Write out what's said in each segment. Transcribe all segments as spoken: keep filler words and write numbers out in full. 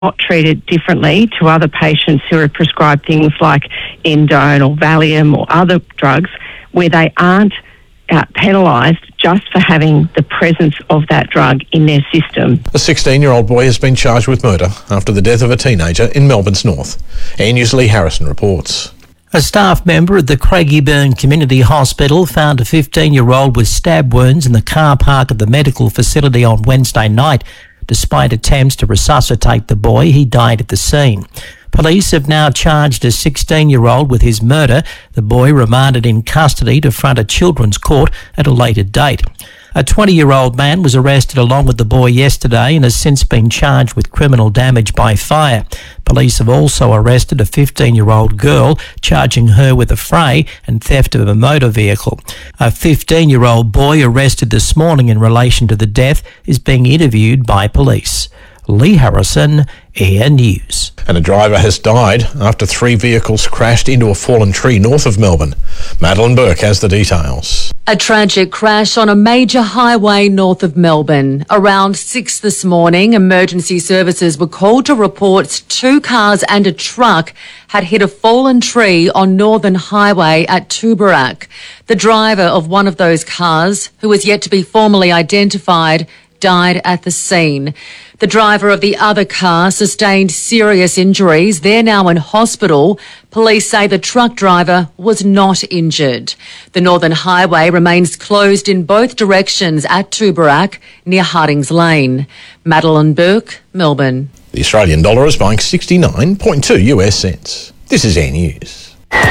not treated differently to other patients who are prescribed things like Endone or Valium or other drugs, where they aren't uh, penalised just for having the presence of that drug in their system. A sixteen-year-old boy has been charged with murder after the death of a teenager in Melbourne's north. Air News' Lee Harrison reports. A staff member at the Craigieburn Community Hospital found a fifteen-year-old with stab wounds in the car park of the medical facility on Wednesday night. Despite attempts to resuscitate the boy, he died at the scene. Police have now charged a sixteen-year-old with his murder. The boy remanded in custody to front a children's court at a later date. A twenty-year-old man was arrested along with the boy yesterday and has since been charged with criminal damage by fire. Police have also arrested a fifteen-year-old girl, charging her with affray and theft of a motor vehicle. A fifteen-year-old boy arrested this morning in relation to the death is being interviewed by police. Lee Harrison, Air News. And a driver has died after three vehicles crashed into a fallen tree north of Melbourne. Madeline Burke has the details. A tragic crash on a major highway north of Melbourne. Around six this morning, emergency services were called to reports two cars and a truck had hit a fallen tree on Northern Highway at Tooborac. The driver of one of those cars, who was yet to be formally identified, died at the scene. The driver of the other car sustained serious injuries. They're now in hospital. Police say the truck driver was not injured. The Northern Highway remains closed in both directions at Tooborac near Hardings Lane. Madeline Burke, Melbourne. The Australian dollar is buying sixty-nine point two US cents. This is Air News.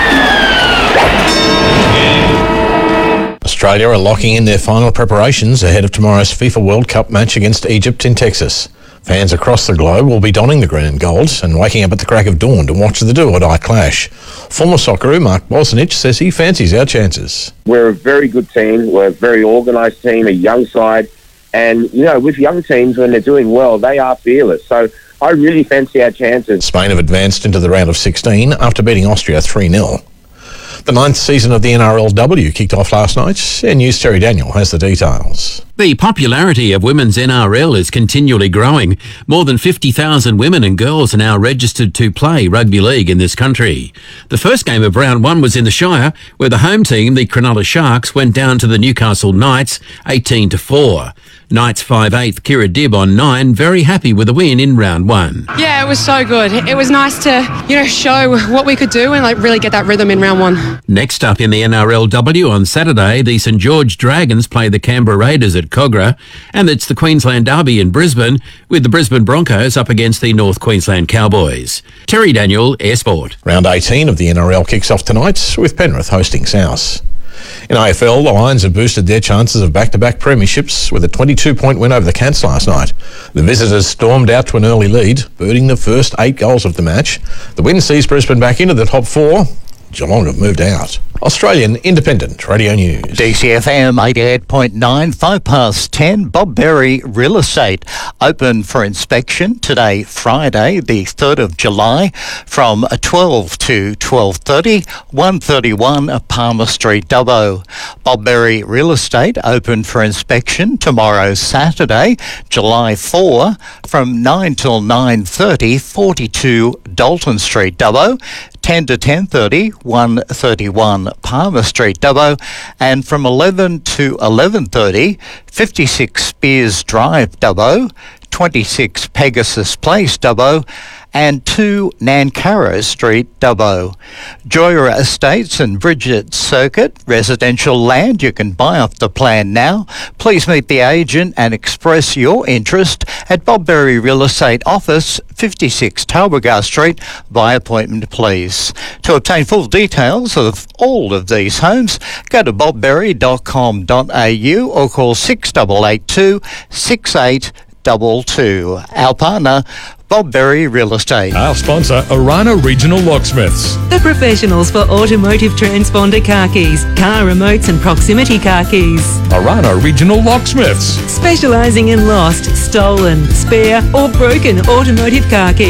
Australia are locking in their final preparations ahead of tomorrow's FIFA World Cup match against Egypt in Texas. Fans across the globe will be donning the green and gold and waking up at the crack of dawn to watch the do-or-die clash. Former Socceroo Mark Bosnich says he fancies our chances. We're a very good team. We're a very organised team, a young side. And, you know, with young teams, when they're doing well, they are fearless. So I really fancy our chances. Spain have advanced into the round of sixteen after beating Austria three nil. The ninth season of the N R L W kicked off last night. Air News' Terry Daniel has the details. The popularity of women's N R L is continually growing. More than fifty thousand women and girls are now registered to play rugby league in this country. The first game of round one was in the Shire, where the home team, the Cronulla Sharks, went down to the Newcastle Knights eighteen to four. Knights five eighth Kira Dibb on nine, very happy with the win in round one. Yeah, it was so good. It was nice to, you know, show what we could do and like really get that rhythm in round one. Next up in the N R L W on Saturday, the St George Dragons play the Canberra Raiders at Cogra, and it's the Queensland Derby in Brisbane, with the Brisbane Broncos up against the North Queensland Cowboys. Terry Daniel, Air Sport. Round eighteen of the N R L kicks off tonight with Penrith hosting South. In A F L, the Lions have boosted their chances of back-to-back premierships with a twenty-two point win over the Cats last night. The visitors stormed out to an early lead, birding the first eight goals of the match. The win sees Brisbane back into the top four. Geelong have moved out. Australian Independent Radio News. D C F M eighty-eight point nine, five past ten. Bob Berry Real Estate open for inspection today, Friday, the third of July, from twelve to twelve thirty, one thirty-one Palmer Street, Dubbo. Bob Berry Real Estate open for inspection tomorrow, Saturday, July fourth, from nine till nine thirty, forty-two Dalton Street, Dubbo. ten to ten thirty, one thirty-one Palmer Street, Dubbo, and from eleven to eleven thirty, fifty-six Spears Drive, Dubbo, twenty-six Pegasus Place, Dubbo, and two Nancarrow Street, Dubbo. Joya Estates and Bridget Circuit, residential land you can buy off the plan now. Please meet the agent and express your interest at Bob Berry Real Estate Office, fifty-six Talbragar Street, by appointment, please. To obtain full details of all of these homes, go to bob berry dot com dot a u or call six eight eight two, six eight two two. Our partner, Bob Berry Real Estate. Our sponsor, Orana Regional Locksmiths. The professionals for automotive transponder car keys, car remotes and proximity car keys. Orana Regional Locksmiths. Specialising in lost, stolen, spare or broken automotive car keys.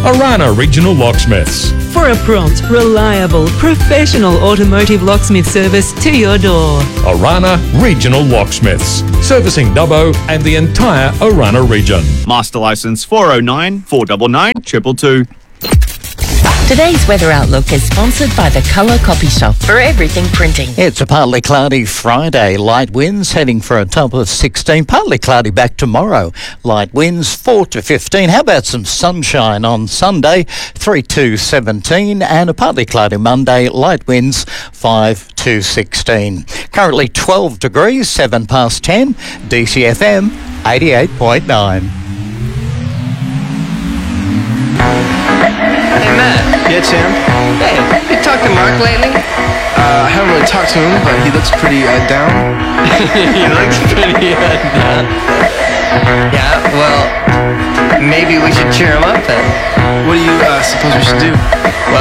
Arana Regional Locksmiths. For a prompt, reliable, professional automotive locksmith service to your door. Arana Regional Locksmiths. Servicing Dubbo and the entire Arana region. Master license four oh nine, four nine nine, two two two. Today's weather outlook is sponsored by the Colour Copy Shop for everything printing. It's a partly cloudy Friday. Light winds heading for a top of sixteen. Partly cloudy back tomorrow. Light winds four to fifteen. How about some sunshine on Sunday? three to seventeen. And a partly cloudy Monday. Light winds five to sixteen. Currently twelve degrees, seven past ten. D C F M eighty-eight point nine. Hey Matt. Yeah, Sam? Hey, you talked to Mark lately? Uh, I haven't really talked to him, but he looks pretty uh, down. He looks pretty uh, down. Yeah, well, maybe we should cheer him up then. What do you uh, suppose we should do? Well,